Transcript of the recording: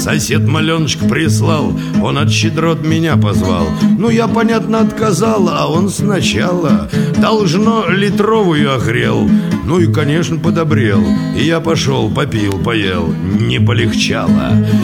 Сосед маленочка прислал, он от щедрот меня позвал. Ну, я, понятно, отказал, а он сначала должно литровую огрел. Ну и, конечно, подобрел. И я пошел, попил, поел, не полегчало.